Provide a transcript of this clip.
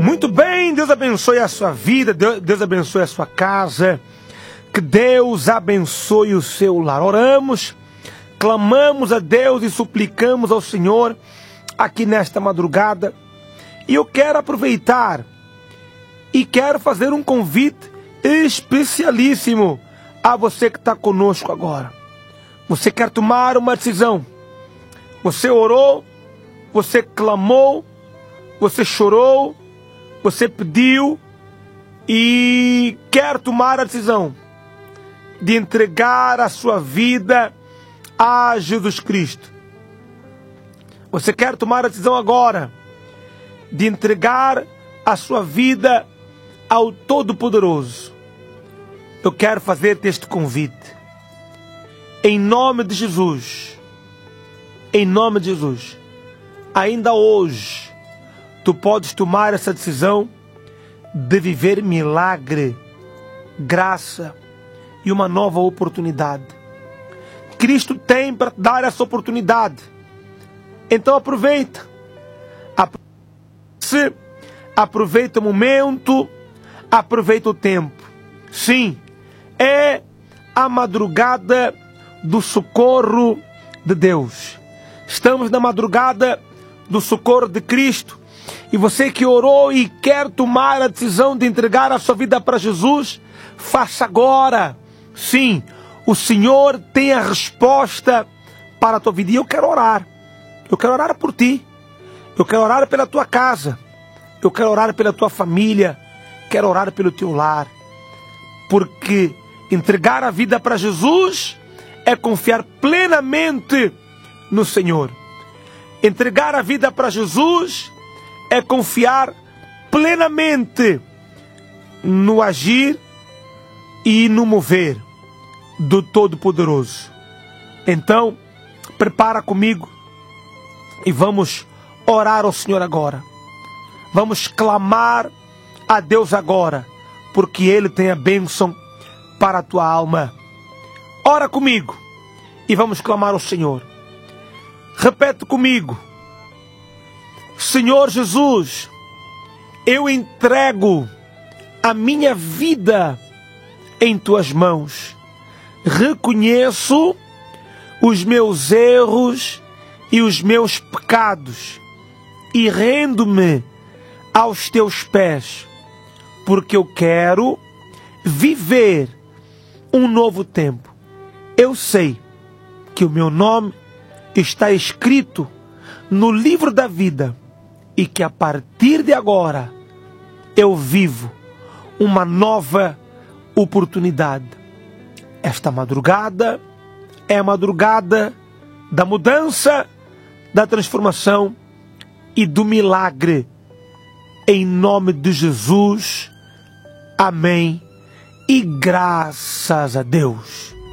Muito bem, Deus abençoe a sua vida, Deus abençoe a sua casa, que Deus abençoe o seu lar. Oramos, clamamos a Deus e suplicamos ao Senhor aqui nesta madrugada. E eu quero aproveitar e quero fazer um convite especialíssimo a você que está conosco agora. Você quer tomar uma decisão, você orou, você clamou, você chorou, você pediu e quer tomar a decisão de entregar a sua vida a Jesus Cristo. Você quer tomar a decisão agora de entregar a sua vida ao Todo-Poderoso. Eu quero fazer-te este convite. Em nome de Jesus. Em nome de Jesus. Ainda hoje, tu podes tomar essa decisão de viver milagre, graça e uma nova oportunidade. Cristo tem para te dar essa oportunidade. Então aproveita. Aproveita o momento, aproveita o tempo. Sim, é a madrugada do socorro de Deus. Estamos na madrugada do socorro de Cristo. E você que orou e quer tomar a decisão de entregar a sua vida para Jesus, faça agora. Sim, o Senhor tem a resposta para a tua vida. E eu quero orar. Eu quero orar por ti. Eu quero orar pela tua casa. Eu quero orar pela tua família. Quero orar pelo teu lar. Porque entregar a vida para Jesus é confiar plenamente no Senhor. Entregar a vida para Jesus é confiar plenamente no agir e no mover do Todo-Poderoso. Então, prepara comigo e vamos orar ao Senhor agora. Vamos clamar a Deus agora, porque Ele tem a bênção para a tua alma. Ora comigo e vamos clamar ao Senhor. Repete comigo: Senhor Jesus, eu entrego a minha vida em tuas mãos. Reconheço os meus erros e os meus pecados e rendo-me aos teus pés, porque eu quero viver um novo tempo. Eu sei que o meu nome está escrito no livro da vida e que a partir de agora eu vivo uma nova oportunidade. Esta madrugada é a madrugada da mudança, da transformação e do milagre. Em nome de Jesus. Amém. E graças a Deus.